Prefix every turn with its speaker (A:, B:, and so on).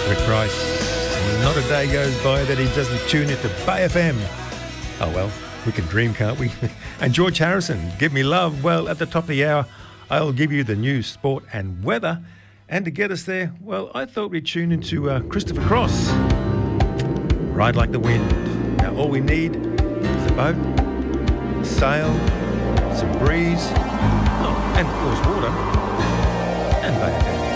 A: Rick Price. Not a day goes by that he doesn't tune into Bay FM. Oh well, we can dream, can't we? And George Harrison, Give Me Love. Well, at the top of the hour, I'll give you the news, sport and weather. And to get us there, well, I thought we'd tune into Christopher Cross. Ride Like the Wind. Now, all we need is a boat, a sail, some breeze, and of course water, and Bay FM.